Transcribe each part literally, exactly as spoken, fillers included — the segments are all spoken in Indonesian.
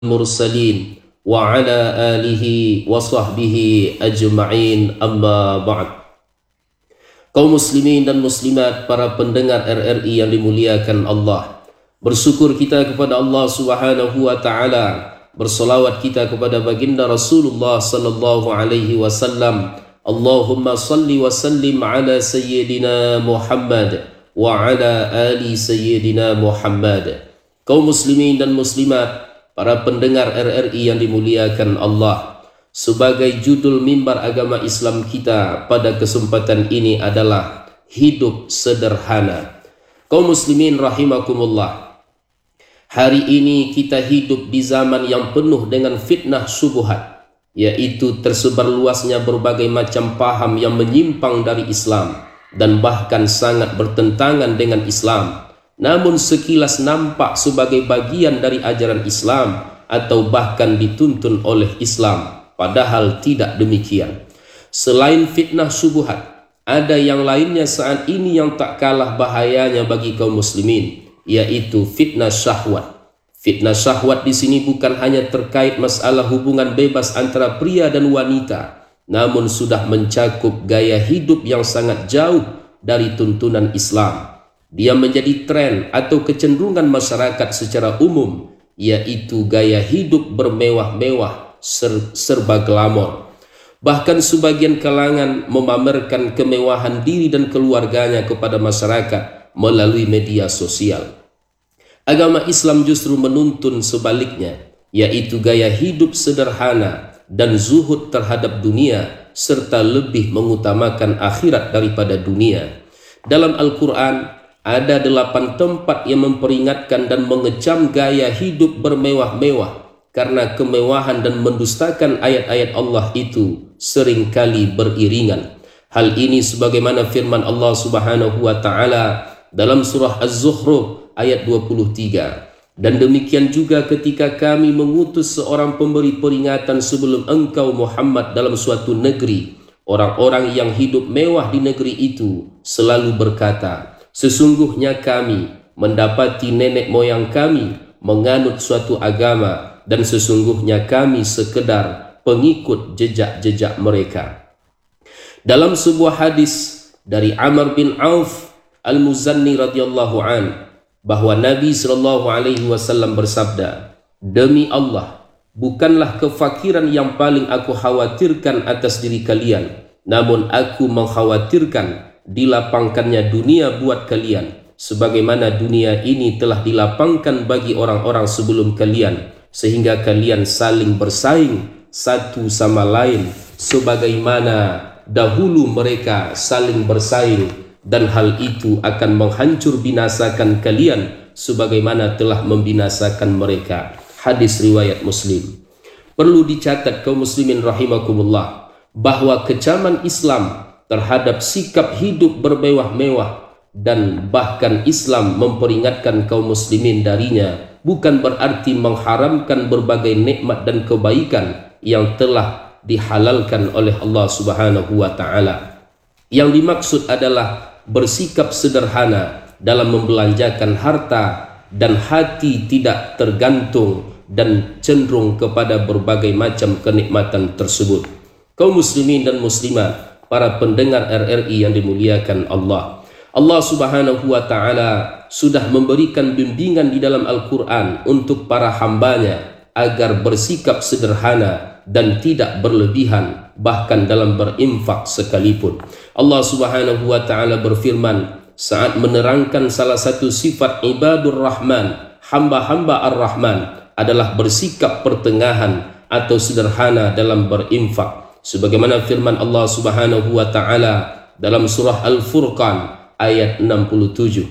المرسلين وعلى آله وصحبه أجمعين أما بعد. Kaum muslimin dan muslimat, para pendengar R R I yang dimuliakan Allah, bersyukur kita kepada Allah Subhanahu wa taala, bersolawat kita kepada baginda Rasulullah sallallahu alaihi wasallam. Allahumma salli wa sallim ala sayyidina Muhammad wa ala ali sayyidina Muhammad. Kaum muslimin dan muslimat, para pendengar R R I yang dimuliakan Allah, sebagai judul mimbar agama Islam kita pada kesempatan ini adalah hidup sederhana. Kaum muslimin rahimakumullah, hari ini kita hidup di zaman yang penuh dengan fitnah syubhat, yaitu tersebar luasnya berbagai macam paham yang menyimpang dari Islam dan bahkan sangat bertentangan dengan Islam, namun sekilas nampak sebagai bagian dari ajaran Islam atau bahkan dituntun oleh Islam, padahal tidak demikian. Selain fitnah syubhat, ada yang lainnya saat ini yang tak kalah bahayanya bagi kaum muslimin, yaitu fitnah syahwat. Fitnah syahwat di sini bukan hanya terkait masalah hubungan bebas antara pria dan wanita, namun sudah mencakup gaya hidup yang sangat jauh dari tuntunan Islam. Dia menjadi tren atau kecenderungan masyarakat secara umum, yaitu gaya hidup bermewah-mewah, ser serba glamor. Bahkan sebagian kalangan memamerkan kemewahan diri dan keluarganya kepada masyarakat melalui media sosial. Agama Islam justru menuntun sebaliknya, yaitu gaya hidup sederhana dan zuhud terhadap dunia, serta lebih mengutamakan akhirat daripada dunia. Dalam Al-Quran ada delapan tempat yang memperingatkan dan mengecam gaya hidup bermewah-mewah, karena kemewahan dan mendustakan ayat-ayat Allah itu seringkali beriringan. Hal ini sebagaimana firman Allah Subhanahu wa taala dalam surah Az-Zukhruf ayat dua puluh tiga. Dan demikian juga ketika kami mengutus seorang pemberi peringatan sebelum engkau Muhammad dalam suatu negeri, orang-orang yang hidup mewah di negeri itu selalu berkata, sesungguhnya kami mendapati nenek moyang kami menganut suatu agama, dan sesungguhnya kami sekedar pengikut jejak-jejak mereka. Dalam sebuah hadis dari Amr bin Auf Al-Muzanni radhiyallahu an, bahwa Nabi sallallahu alaihi wasallam bersabda, demi Allah, bukanlah kefakiran yang paling aku khawatirkan atas diri kalian, namun aku mengkhawatirkan dilapangkannya dunia buat kalian, sebagaimana dunia ini telah dilapangkan bagi orang-orang sebelum kalian, sehingga kalian saling bersaing satu sama lain sebagaimana dahulu mereka saling bersaing, dan hal itu akan menghancur binasakan kalian sebagaimana telah membinasakan mereka. Hadis riwayat Muslim. Perlu dicatat kaum muslimin rahimakumullah, bahwa kecaman Islam terhadap sikap hidup bermewah-mewah dan bahkan Islam memperingatkan kaum muslimin darinya bukan berarti mengharamkan berbagai nikmat dan kebaikan yang telah dihalalkan oleh Allah Subhanahu wa taala. Yang dimaksud adalah bersikap sederhana dalam membelanjakan harta dan hati tidak tergantung dan cenderung kepada berbagai macam kenikmatan tersebut. Kaum muslimin dan muslimat, para pendengar R R I yang dimuliakan Allah, Allah Subhanahu wa taala sudah memberikan bimbingan di dalam Al-Quran untuk para hambanya agar bersikap sederhana dan tidak berlebihan, bahkan dalam berinfak sekalipun. Allah Subhanahu wa taala berfirman saat menerangkan salah satu sifat ibadur rahman, hamba-hamba ar-rahman, adalah bersikap pertengahan atau sederhana dalam berinfak, sebagaimana firman Allah Subhanahu wa taala dalam surah Al-Furqan ayat enam puluh tujuh.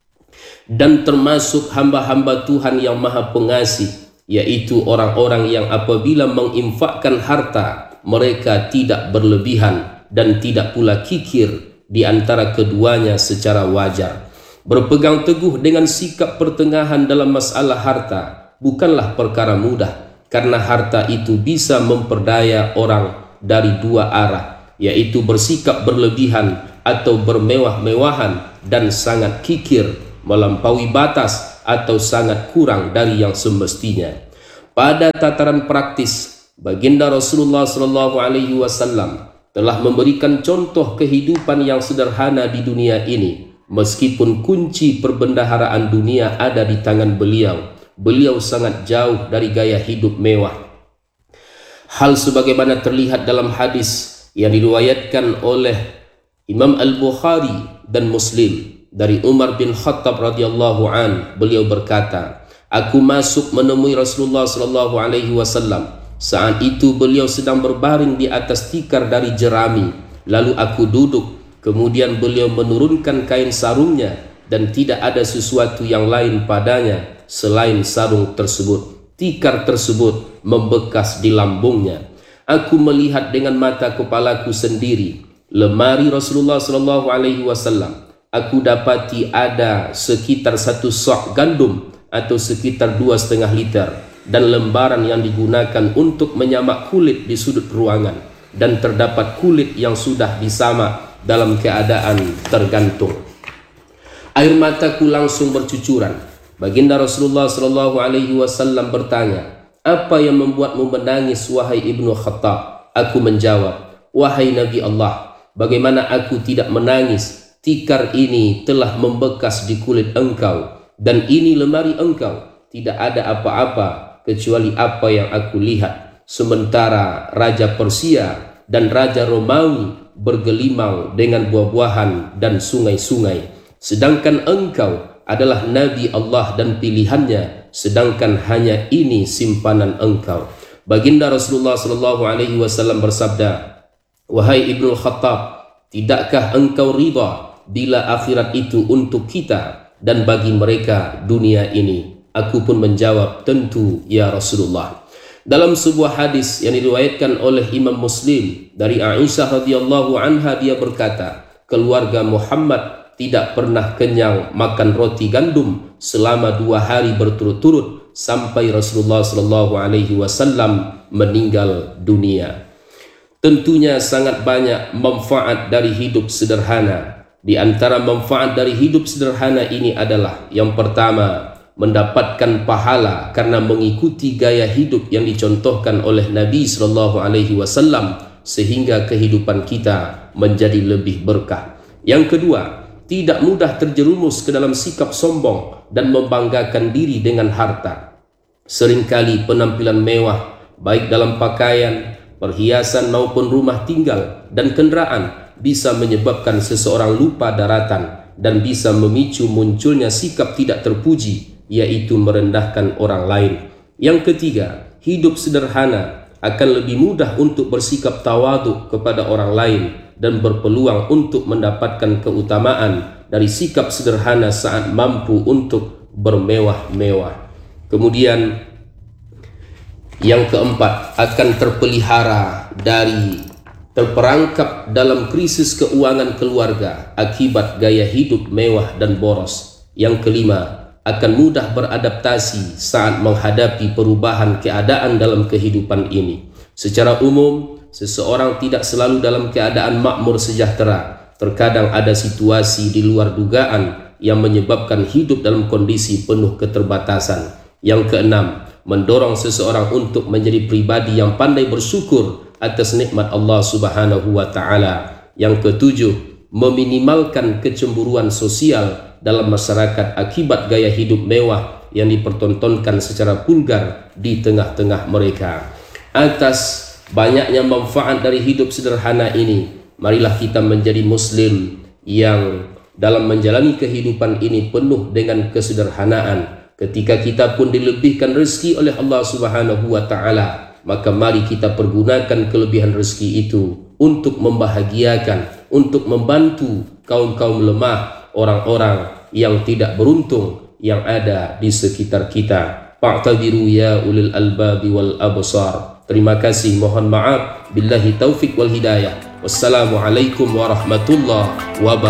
Dan termasuk hamba-hamba Tuhan yang maha pengasih, yaitu orang-orang yang apabila menginfakkan harta, mereka tidak berlebihan dan tidak pula kikir di antara keduanya secara wajar. Berpegang teguh dengan sikap pertengahan dalam masalah harta bukanlah perkara mudah, karena harta itu bisa memperdaya orang dari dua arah, yaitu bersikap berlebihan atau bermewah-mewahan dan sangat kikir melampaui batas atau sangat kurang dari yang semestinya. Pada tataran praktis, baginda Rasulullah Shallallahu Alaihi Wasallam telah memberikan contoh kehidupan yang sederhana di dunia ini. Meskipun kunci perbendaharaan dunia ada di tangan beliau, beliau sangat jauh dari gaya hidup mewah. Hal sebagaimana terlihat dalam hadis yang diriwayatkan oleh Imam Al-Bukhari dan Muslim dari Umar bin Khattab radhiyallahu an, beliau berkata, aku masuk menemui Rasulullah sallallahu alaihi wasallam. Saat itu beliau sedang berbaring di atas tikar dari jerami. Lalu aku duduk, kemudian beliau menurunkan kain sarungnya dan tidak ada sesuatu yang lain padanya selain sarung tersebut. Tikar tersebut membekas di lambungnya. Aku melihat dengan mata kepalaku sendiri lemari Rasulullah sallallahu alaihi wasallam. Aku dapati ada sekitar satu sok gandum atau sekitar dua setengah liter, dan lembaran yang digunakan untuk menyamak kulit di sudut ruangan, dan terdapat kulit yang sudah disamak dalam keadaan tergantung. Air mataku langsung bercucuran. Baginda Rasulullah Shallallahu Alaihi Wasallam bertanya, apa yang membuatmu menangis wahai Ibnu Khattab? Aku menjawab, wahai Nabi Allah, bagaimana aku tidak menangis? Tikar ini telah membekas di kulit engkau, dan ini lemari engkau. Tidak ada apa-apa kecuali apa yang aku lihat. Sementara Raja Persia dan Raja Romawi bergelimang dengan buah-buahan dan sungai-sungai. Sedangkan engkau adalah Nabi Allah dan pilihannya, sedangkan hanya ini simpanan engkau. Baginda Rasulullah Shallallahu Alaihi Wasallam bersabda, wahai Ibnu Khattab, tidakkah engkau ridha bila akhirat itu untuk kita dan bagi mereka dunia ini? Aku pun menjawab, tentu ya Rasulullah. Dalam sebuah hadis yang diriwayatkan oleh Imam Muslim dari Aisyah radhiyallahu anha, dia berkata, keluarga Muhammad tidak pernah kenyang makan roti gandum selama dua hari berturut-turut sampai Rasulullah sallallahu alaihi wasallam meninggal dunia. Tentunya sangat banyak manfaat dari hidup sederhana. Di antara manfaat dari hidup sederhana ini adalah yang pertama, mendapatkan pahala karena mengikuti gaya hidup yang dicontohkan oleh Nabi Shallallahu Alaihi Wasallam, sehingga kehidupan kita menjadi lebih berkah. Yang kedua, tidak mudah terjerumus ke dalam sikap sombong dan membanggakan diri dengan harta. Seringkali penampilan mewah, baik dalam pakaian, perhiasan maupun rumah tinggal dan kendaraan, bisa menyebabkan seseorang lupa daratan dan bisa memicu munculnya sikap tidak terpuji, yaitu merendahkan orang lain. Yang ketiga, hidup sederhana akan lebih mudah untuk bersikap tawaduk kepada orang lain dan berpeluang untuk mendapatkan keutamaan dari sikap sederhana saat mampu untuk bermewah-mewah. Kemudian yang keempat, akan terpelihara dari terperangkap dalam krisis keuangan keluarga akibat gaya hidup mewah dan boros. Yang kelima, akan mudah beradaptasi saat menghadapi perubahan keadaan dalam kehidupan ini. Secara umum, seseorang tidak selalu dalam keadaan makmur sejahtera. Terkadang ada situasi di luar dugaan yang menyebabkan hidup dalam kondisi penuh keterbatasan. Yang keenam, mendorong seseorang untuk menjadi pribadi yang pandai bersyukur atas nikmat Allah Subhanahu wa taala. Yang ketujuh, meminimalkan kecemburuan sosial dalam masyarakat akibat gaya hidup mewah yang dipertontonkan secara vulgar di tengah-tengah mereka. Atas banyaknya manfaat dari hidup sederhana ini, marilah kita menjadi muslim yang dalam menjalani kehidupan ini penuh dengan kesederhanaan. Ketika kita pun dilebihkan rezeki oleh Allah Subhanahu wa taala, maka mari kita pergunakan kelebihan rezeki itu untuk membahagiakan, untuk membantu kaum-kaum lemah, orang-orang yang tidak beruntung yang ada di sekitar kita. Fa'tabiru ya ulil albabi wal absar. Terima kasih, mohon maaf. Billahi taufik wal hidayah. Wassalamualaikum warahmatullahi wabarakatuh.